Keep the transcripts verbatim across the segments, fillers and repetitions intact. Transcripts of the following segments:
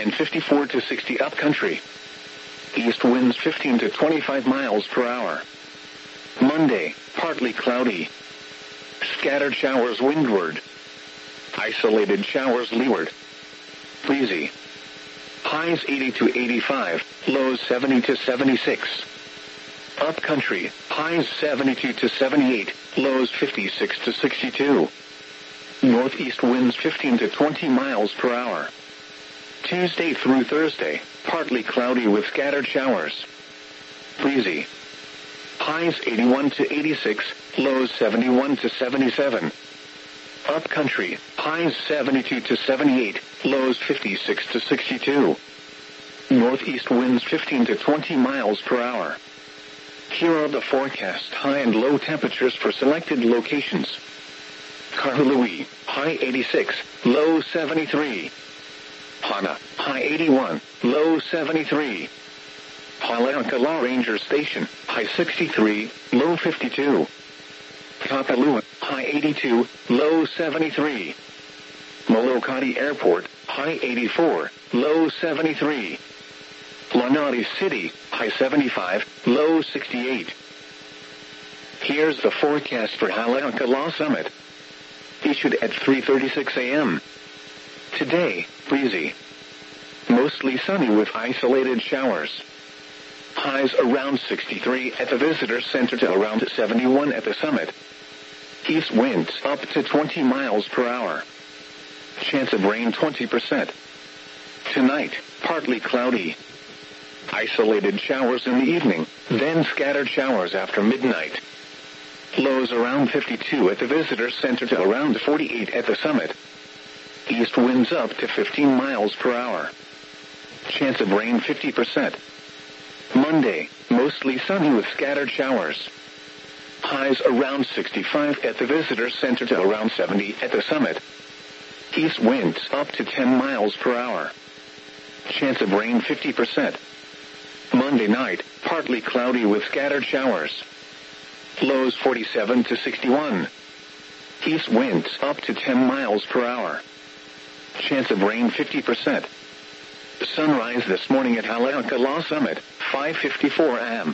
wind fifty-four to sixty upcountry. East winds fifteen to twenty-five miles per hour. Monday, partly cloudy. Scattered showers windward. Isolated showers leeward. Breezy. Highs eighty to eighty-five, lows seventy to seventy-six. Upcountry, highs seventy-two to seventy-eight, lows fifty-six to sixty-two. Northeast winds fifteen to twenty miles per hour. Tuesday through Thursday, partly cloudy with scattered showers. Breezy. Highs eighty-one to eighty-six, lows seventy-one to seventy-seven. Upcountry, highs seventy-two to seventy-eight, lows fifty-six to sixty-two. Northeast winds fifteen to twenty miles per hour. Here are the forecast high and low temperatures for selected locations. Kahului, high eighty-six, low seventy-three. Hana, high eighty-one, low seventy-three. Haleakala Ranger Station, high sixty-three, low fifty-two. Kapalua, high eighty-two, low seventy-three. Molokati Airport, high eighty-four, low seventy-three. Lanai City, high seventy-five, low sixty-eight. Here's the forecast for Haleakala Summit. Issued at three thirty-six a m Today, breezy. Mostly sunny with isolated showers. Highs around sixty-three at the visitor center to around seventy-one at the summit. East winds up to twenty miles per hour. Chance of rain twenty percent. Tonight, partly cloudy. Isolated showers in the evening, then scattered showers after midnight. Lows around fifty-two at the visitor center to around forty-eight at the summit. East winds up to fifteen miles per hour. Chance of rain fifty percent. Monday, mostly sunny with scattered showers. Highs around sixty-five at the visitor center to around seventy at the summit. East winds up to ten miles per hour. Chance of rain fifty percent. Monday night, partly cloudy with scattered showers. Lows forty-seven to sixty-one. East winds up to ten miles per hour. Chance of rain fifty percent. Sunrise this morning at Haleakala Summit, five fifty-four a m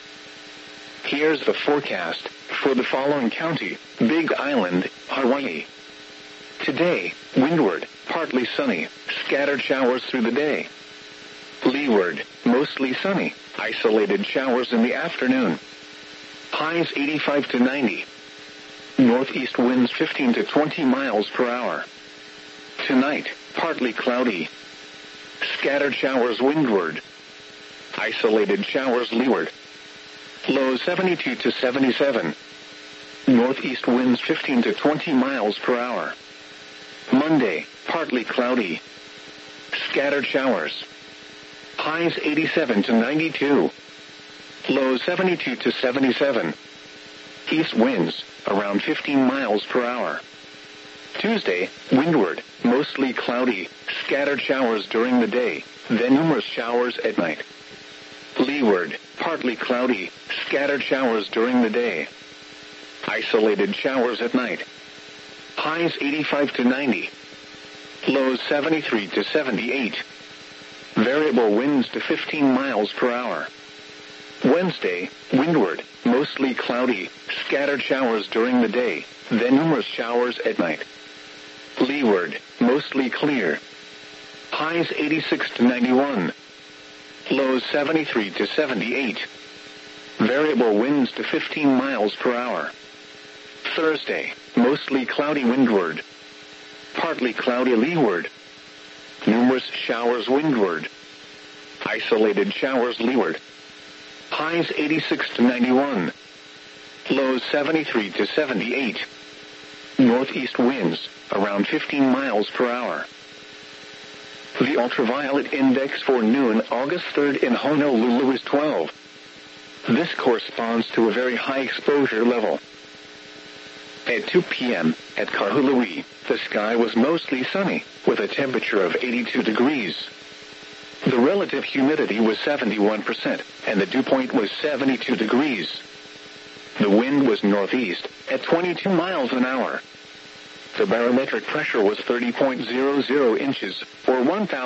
Here's the forecast for the following county: Big Island, Hawaii. Today, windward, partly sunny, scattered showers through the day. Leeward, mostly sunny, isolated showers in the afternoon. Highs eighty-five to ninety. Northeast winds fifteen to twenty miles per hour. Tonight, partly cloudy. Scattered showers windward. Isolated showers leeward. Lows seventy-two to seventy-seven. Northeast winds fifteen to twenty miles per hour. Monday, partly cloudy. Scattered showers. Highs eighty-seven to ninety-two. Lows seventy-two to seventy-seven. East winds around fifteen miles per hour. Tuesday, windward, mostly cloudy, scattered showers during the day, then numerous showers at night. Leeward, partly cloudy, scattered showers during the day. Isolated showers at night. Highs eighty-five to ninety. Lows seventy-three to seventy-eight. Variable winds to fifteen miles per hour. Wednesday, windward, mostly cloudy, scattered showers during the day, then numerous showers at night. Leeward, mostly clear. Highs eighty-six to ninety-one. Lows seventy-three to seventy-eight. Variable winds to fifteen miles per hour. Thursday, mostly cloudy windward. Partly cloudy leeward. Numerous showers windward. Isolated showers leeward. Highs eighty-six to ninety-one. Lows seventy-three to seventy-eight. Northeast winds around fifteen miles per hour. The ultraviolet index for noon August third in Honolulu is twelve. This corresponds to a very high exposure level. At two p m at Kahului, the sky was mostly sunny, with a temperature of eighty-two degrees. The relative humidity was seventy-one percent, and the dew point was seventy-two degrees. The wind was northeast, at twenty-two miles an hour. The barometric pressure was thirty point zero zero inches, or one thousand